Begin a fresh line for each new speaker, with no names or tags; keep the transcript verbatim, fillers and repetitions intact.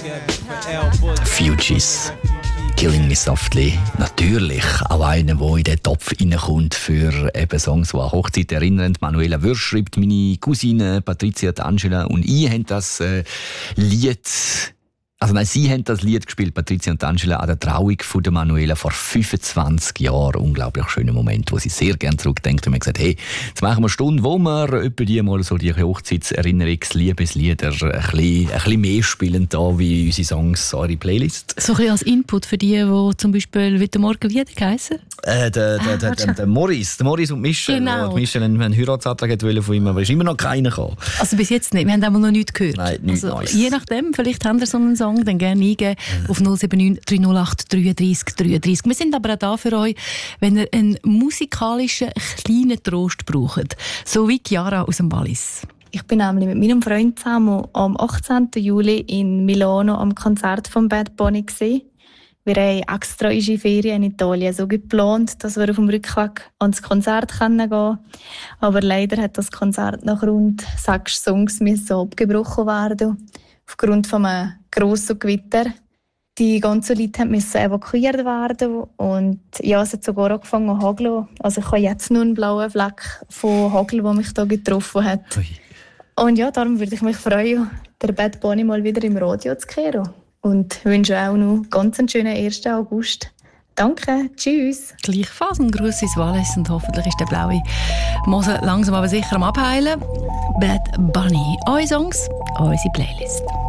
Fugees. Killing Me Softly. Natürlich auch einer, der in den Topf reinkommt für eben Songs, die an Hochzeit erinnern. Manuela Würsch schreibt, meine Cousine Patricia, Angela und ich haben das äh, Lied... Also nein, sie haben das Lied gespielt, Patricia und Angela, an der Trauung von der Manuela vor fünfundzwanzig Jahren. Unglaublich schöner Moment, wo sie sehr gerne zurückdenkt und mir gesagt, hey, jetzt machen wir eine Stunde, wo wir etwa die mal so die Hochzeitserinnerungs-, Liebeslieder ein bisschen, ein bisschen mehr spielen da wie unsere Songs, eure Playlist.
So ein bisschen als Input für die, die zum Beispiel «Heute Morgen» wie heissen?
Äh, der, der, der, der, der Morris, der Morris und Michel.
Genau.
Michel einen, einen Heiratsantrag wollte von ihm, aber ist immer noch keiner gekommen.
Also bis jetzt nicht, wir haben aber noch nichts gehört.
Nein, nichts
also,
Neues.
Je nachdem, vielleicht haben wir so einen Song, dann gerne eingeben mhm. auf null sieben neun drei null acht drei drei drei drei. Wir sind aber auch da für euch, wenn ihr einen musikalischen kleinen Trost braucht. So wie Chiara aus dem Wallis.
Ich bin nämlich mit meinem Freund zusammen am achtzehnten Juli in Milano am Konzert von Bad Bunny gewesen. Wir haben extra unsere Ferien in Italien so geplant, dass wir auf dem Rückweg ans Konzert gehen können. Aber leider hat das Konzert nach rund sechs Songs abgebrochen werden. Aufgrund eines grossen Gewitter. Die ganzen Leute mussten evakuiert werden. Und ja, es hat sogar angefangen zu hageln. Also ich habe jetzt nur einen blauen Fleck von Hagel, der mich da getroffen hat. Ui. Und ja, darum würde ich mich freuen, den Bad Bunny mal wieder im Radio zu hören. Und wünsche auch noch ganz einen schönen ersten August. Danke, tschüss.
Gleichfalls ein Gruß ins Wallis und hoffentlich ist der blaue Mose langsam aber sicher am Abheilen. Bad Bunny. Eure Songs, unsere Playlist.